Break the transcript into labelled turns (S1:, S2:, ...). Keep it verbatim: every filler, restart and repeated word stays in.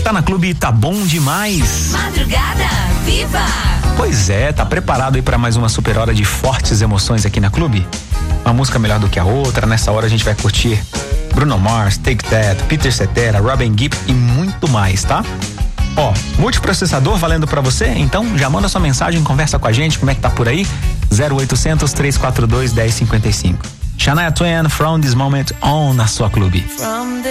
S1: tá na Clube, tá bom demais.
S2: Madrugada Viva.
S1: Pois é, tá preparado aí pra mais uma super hora de fortes emoções aqui na Clube? Uma música melhor do que a outra. Nessa hora a gente vai curtir Bruno Mars, Take That, Peter Cetera, Robin Gibb e muito mais, tá? Ó, multiprocessador valendo pra você? Então já manda sua mensagem, conversa com a gente, como é que tá por aí? zero oitocentos, três quatro dois, um zero cinco cinco. Shania Twain, From This Moment On, na sua Clube.